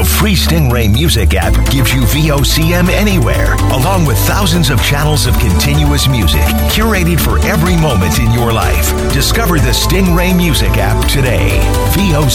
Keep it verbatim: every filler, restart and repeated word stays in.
free Stingray Music app gives you V O C M anywhere, along with thousands of channels of continuous music, curated for every moment in your life. Discover the Stingray Music app today. V O